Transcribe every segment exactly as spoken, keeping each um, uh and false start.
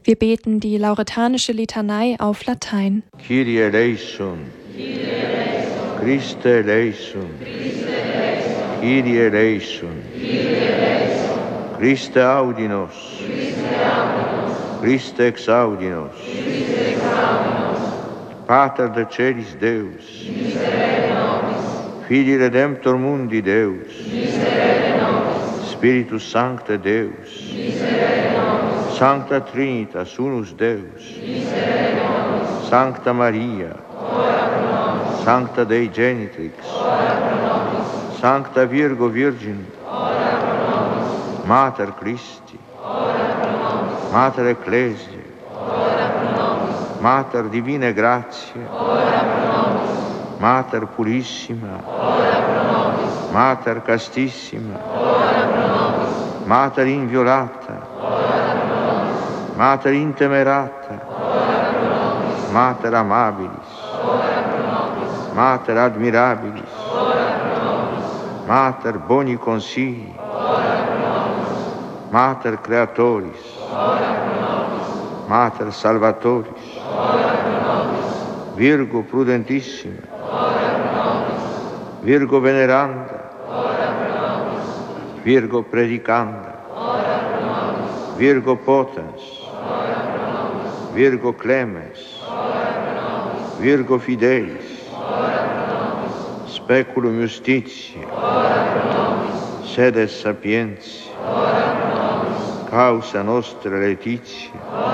Wir beten die lauretanische Litanei auf Latein. Kyrie eleison, Christe eleison, Kyrie eleison, Christe audi nos, Christe exaudi nos, Pater de celis Deus, Filii Redemptor mundi Deus, Spiritus Sancte Deus, Sancta Trinitas unus Deus, Sancta Maria, Sancta Dei Genitrix, Sancta Virgo Virgin, Mater Christi, Mater Ecclesiae, Mater Divine Grazie, Mater Purissima, Mater Castissima, Mater Inviolata, Mater Intemerata, Mater Amabilis, Mater Admirabilis, Mater Boni Consigli, Mater Creatoris, Mater Salvatoris, Virgo Prudentissima, Virgo Veneranda, Virgo Predicanda, Virgo Potens, Virgo Clemens, Virgo Fidelis, Speculum Justitiae, Sedes Sapientiae, Causa Nostra Laetitia,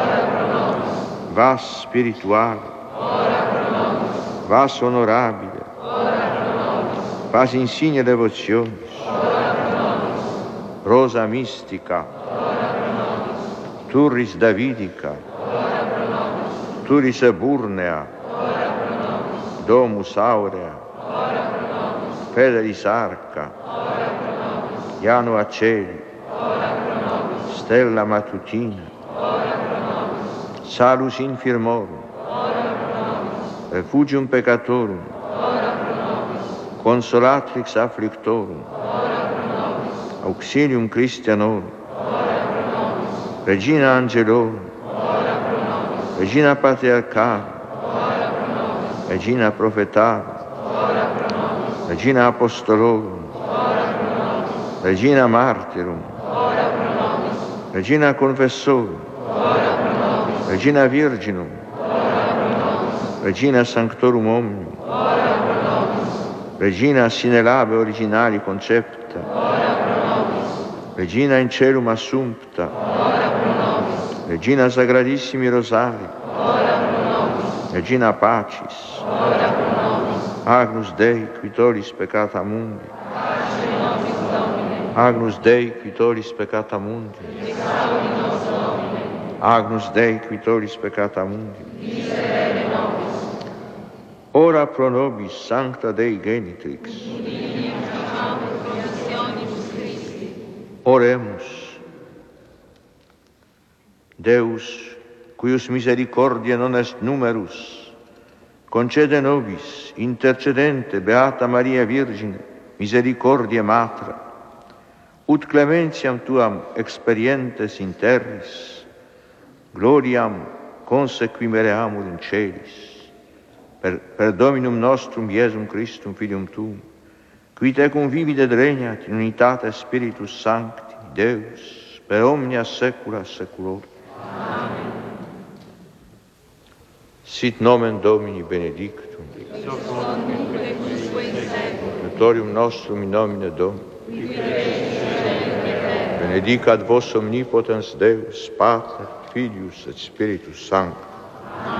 Vas Spirituale, Vas Honorabile, Vas Insigne Devotionis, Rosa Mystica, Turris Davidica, Turris Eburnea, Domus Aurea, Fedelis Arca, Janua Celi, Stella Matutina, Salus Infirmorum, Refugium Peccatorum, Consolatrix Afflictorum, Auxilium Christianorum, Regina Angelorum, Regina Patriarchalum, Regina Prophetarum, Regina Apostolorum, Regina Martyrum, Regina Confessorum, Regina Virginum, Regina Sanctorum Omnium, Regina sine labe originali concepta, Regina in celum assumpta, Regina Sagradissimi Rosari, Regina Pacis, Agnus Dei qui tollis peccata mundi, Agnus Dei qui tollis peccata mundi, Agnus Dei qui tollis peccata mundi, ora pro nobis Sancta Dei Genitrix, oremus. Deus, cuius misericordiae non est numerus, concede nobis, intercedente Beata Maria Virgine, misericordiae Matra, ut clementiam tuam experientes in terris, gloriam consequimereamur in celis, per, per Dominum nostrum Iesum Christum Filium Tuum, qui tecum vivit et regnat in unitate Spiritus Sancti, Deus, per omnia saecula saeculorum. Amen. Sit nomen Domini benedictum, Notorium nostrum in nomine Domini, benedicat vos omnipotens Deus, Pater, Filius et Spiritus Sanctus.